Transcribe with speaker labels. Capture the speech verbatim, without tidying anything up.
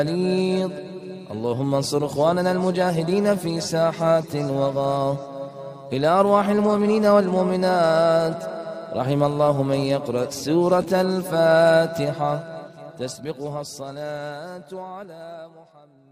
Speaker 1: بليغ. اللهم انصر إخواننا المجاهدين في ساحات وغا. إلى أرواح المؤمنين والمؤمنات. رحم الله من يقرأ سورة الفاتحة تسبقها الصلاة على محمد.